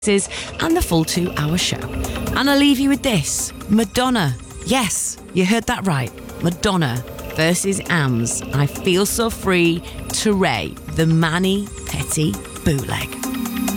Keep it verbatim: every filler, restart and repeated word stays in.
and the full two-hour show. And I'll leave you with this. Madonna. Yes, you heard that right. Madonna versus Ams. I Feel So Free to Ray, the Mani Petty bootleg.